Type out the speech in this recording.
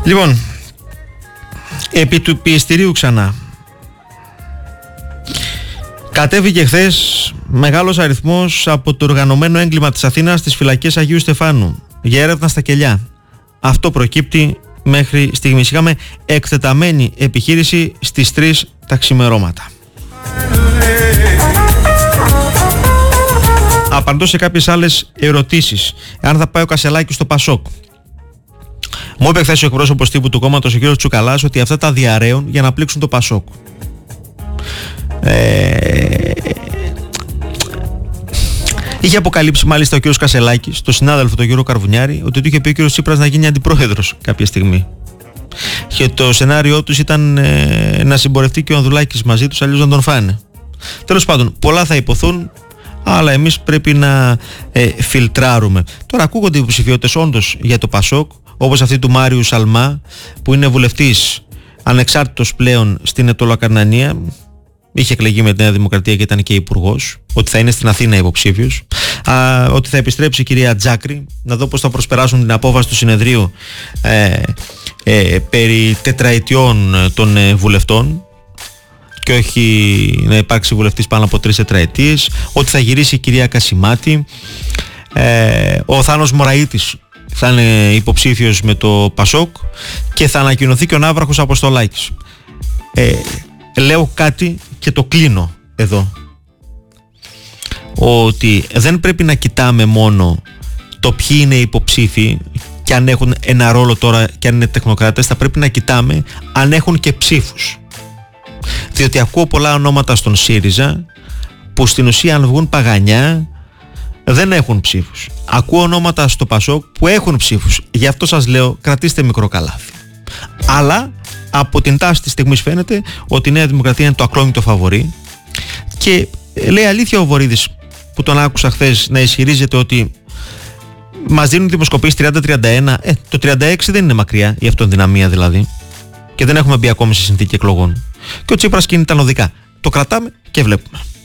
Λοιπόν, επί του πιεστηρίου ξανά. Κατέβηκε χθες μεγάλος αριθμός από το οργανωμένο έγκλημα της Αθήνας στις φυλακές Αγίου Στεφάνου για έρευνα στα κελιά. Αυτό προκύπτει μέχρι στιγμής. Είχαμε εκτεταμένη επιχείρηση στις 3 τα ξημερώματα. Απαντώ σε κάποιες άλλες ερωτήσεις. Αν θα πάει ο Κασελάκης στο Πασόκ. Μου είπε χθες ο εκπρόσωπος τύπου του κόμματος, ο κ. Τσουκαλάς, ότι αυτά τα διαρρέουν για να πλήξουν το Πασόκ. Είχε αποκαλύψει μάλιστα ο κ. Κασελάκης, το συνάδελφο τον κ. Καρβουνιάρη, ότι του είχε πει ο κ. Τσίπρας να γίνει αντιπρόεδρος κάποια στιγμή. Και το σενάριό τους ήταν να συμπορευτεί και ο Ανδρουλάκης μαζί τους, αλλιώς να τον φάνε. Τέλος πάντων, πολλά θα υποθούν, αλλά εμείς πρέπει να φιλτράρουμε. Τώρα ακούγονται υποψηφιότητες όντως για το Πασόκ, όπως αυτή του Μάριου Σαλμά, που είναι βουλευτής ανεξάρτητος πλέον στην Αιτωλοκαρνανία. Είχε εκλεγεί με τη Νέα Δημοκρατία και ήταν και υπουργός. Ότι θα είναι στην Αθήνα υποψήφιος. Ότι θα επιστρέψει η κυρία Τζάκρη. Να δω πώς θα προσπεράσουν την απόφαση του συνεδρίου περί τετραετιών των βουλευτών. Και όχι να υπάρξει βουλευτής πάνω από 3 τετραετίες. Ότι θα γυρίσει η κυρία Κασιμάτη. Ο Θάνος Μωραΐτης θα είναι υποψήφιος με το Πασόκ. Και θα ανακοινωθεί και ο Ναύραχος Αποστολάκης. Λέω κάτι και το κλείνω εδώ, ότι δεν πρέπει να κοιτάμε μόνο το ποιοι είναι οι υποψήφοι και αν έχουν ένα ρόλο τώρα και αν είναι τεχνοκράτες. Θα πρέπει να κοιτάμε αν έχουν και ψήφους, διότι ακούω πολλά ονόματα στον ΣΥΡΙΖΑ που στην ουσία, αν βγουν παγανιά, δεν έχουν ψήφους. Ακούω ονόματα στο ΠΑΣΟΚ που έχουν ψήφους. Γι' αυτό σας λέω, κρατήστε μικρό καλάθι. Αλλά από την τάση της στιγμής φαίνεται ότι η Νέα Δημοκρατία είναι το ακλόνητο φαβορί. Και λέει αλήθεια ο Βορίδης, που τον άκουσα χθες να ισχυρίζεται ότι μας δίνουν δημοσκοπήσεις 30-31. Το 36 δεν είναι μακριά, η αυτοδυναμία δηλαδή. Και δεν έχουμε μπει ακόμη σε συνθήκη εκλογών. Και ο Τσίπρας κινείται ανωδικά. Το κρατάμε και βλέπουμε.